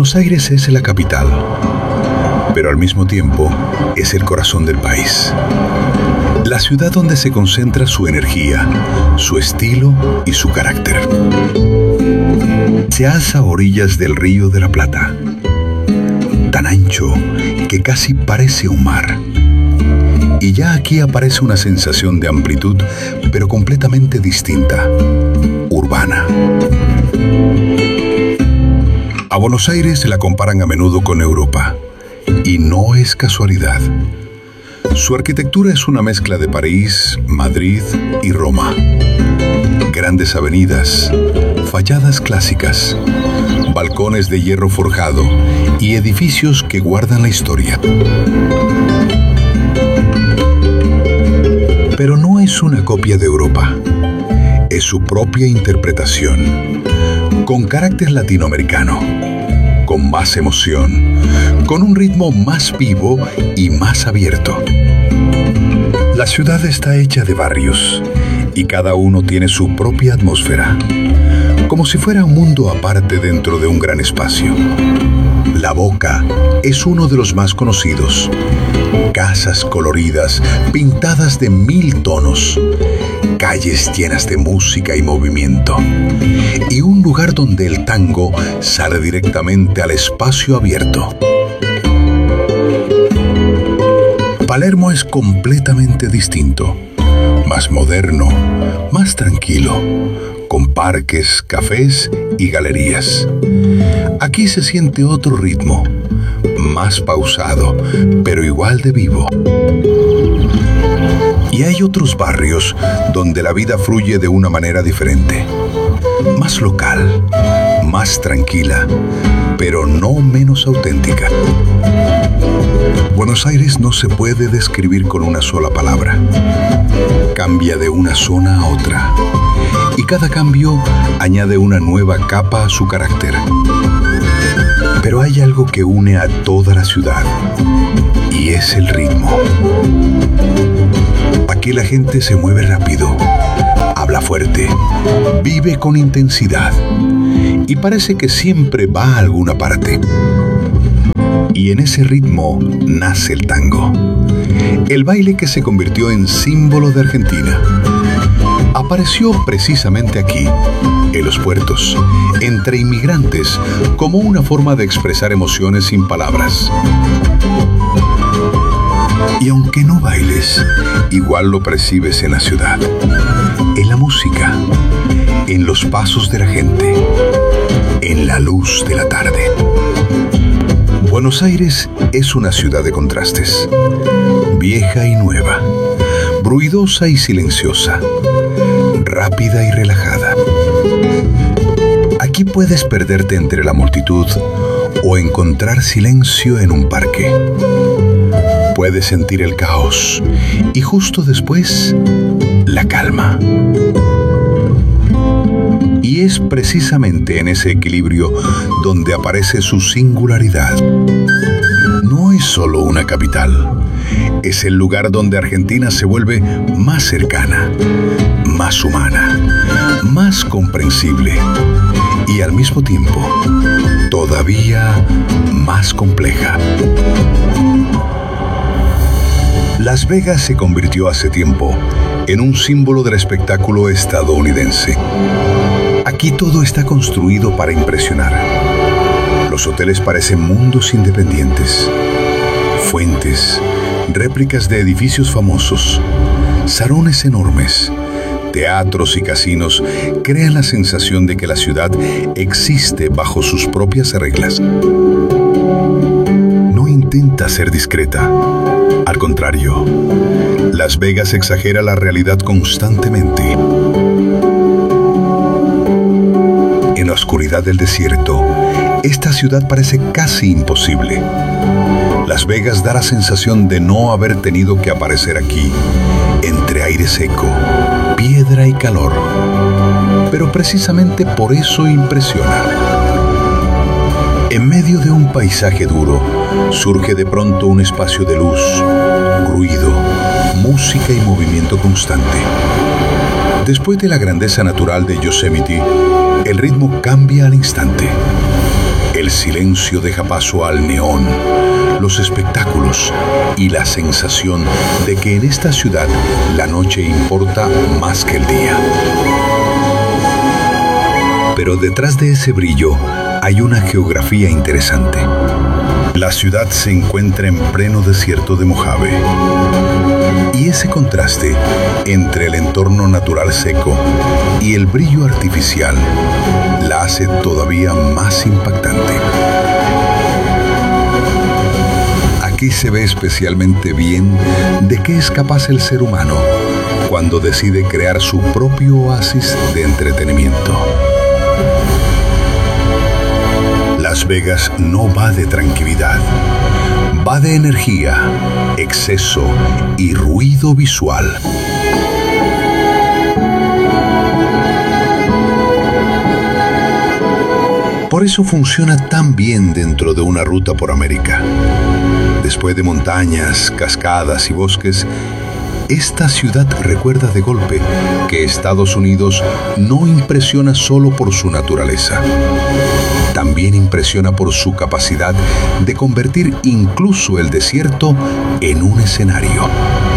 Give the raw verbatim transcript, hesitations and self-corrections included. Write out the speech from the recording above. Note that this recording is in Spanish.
Buenos Aires es la capital, pero al mismo tiempo es el corazón del país. La ciudad donde se concentra su energía, su estilo y su carácter. Se alza a orillas del Río de la Plata, tan ancho que casi parece un mar. Y ya aquí aparece una sensación de amplitud, pero completamente distinta, urbana. A Buenos Aires la comparan a menudo con Europa, y no es casualidad. Su arquitectura es una mezcla de París, Madrid y Roma. Grandes avenidas, fachadas clásicas, balcones de hierro forjado y edificios que guardan la historia. Pero no es una copia de Europa, es su propia interpretación, con carácter latinoamericano, con más emoción, con un ritmo más vivo y más abierto. La ciudad está hecha de barrios y cada uno tiene su propia atmósfera, como si fuera un mundo aparte dentro de un gran espacio. La Boca es uno de los más conocidos. Casas coloridas, pintadas de mil tonos, calles llenas de música y movimiento, y un lugar donde el tango sale directamente al espacio abierto. Palermo es completamente distinto, más moderno, más tranquilo, con parques, cafés y galerías. Aquí se siente otro ritmo, más pausado, pero igual de vivo. Y hay otros barrios donde la vida fluye de una manera diferente, más local, más tranquila, pero no menos auténtica. Buenos Aires no se puede describir con una sola palabra. Cambia de una zona a otra, y cada cambio añade una nueva capa a su carácter. Pero hay algo que une a toda la ciudad, y es el ritmo. Aquí la gente se mueve rápido, habla fuerte, vive con intensidad, y parece que siempre va a alguna parte. Y en ese ritmo nace el tango, el baile que se convirtió en símbolo de Argentina. Apareció precisamente aquí, en los puertos, entre inmigrantes, como una forma de expresar emociones sin palabras. Y aunque no bailes, igual lo percibes en la ciudad, en la música, en los pasos de la gente, en la luz de la tarde. Buenos Aires es una ciudad de contrastes, vieja y nueva, ruidosa y silenciosa, rápida y relajada. Aquí puedes perderte entre la multitud o encontrar silencio en un parque. Puedes sentir el caos y justo después, la calma. Y es precisamente en ese equilibrio donde aparece su singularidad. No es solo una capital, es el lugar donde Argentina se vuelve más cercana, más humana, más comprensible y al mismo tiempo todavía más compleja. Las Vegas se convirtió hace tiempo en un símbolo del espectáculo estadounidense. Aquí todo está construido para impresionar. Los hoteles parecen mundos independientes. Fuentes, réplicas de edificios famosos, salones enormes, teatros y casinos crean la sensación de que la ciudad existe bajo sus propias reglas. No intenta ser discreta. Al contrario, Las Vegas exagera la realidad constantemente. En la oscuridad del desierto, esta ciudad parece casi imposible. Las Vegas da la sensación de no haber tenido que aparecer aquí, entre aire seco, piedra y calor. Pero precisamente por eso impresiona. En medio de un paisaje duro, surge de pronto un espacio de luz, ruido, música y movimiento constante. Después de la grandeza natural de Yosemite, el ritmo cambia al instante. El El silencio deja paso al neón, los espectáculos y la sensación de que en esta ciudad la noche importa más que el día. Pero detrás de ese brillo hay una geografía interesante. La ciudad se encuentra en pleno desierto de Mojave. Y ese contraste entre el entorno natural seco y el brillo artificial la hace todavía más impactante. Aquí se ve especialmente bien de qué es capaz el ser humano cuando decide crear su propio oasis de entretenimiento. Las Vegas no va de tranquilidad, va de energía, exceso y ruido visual. Por eso funciona tan bien dentro de una ruta por América. Después de montañas, cascadas y bosques, esta ciudad recuerda de golpe que Estados Unidos no impresiona solo por su naturaleza. También impresiona por su capacidad de convertir incluso el desierto en un escenario.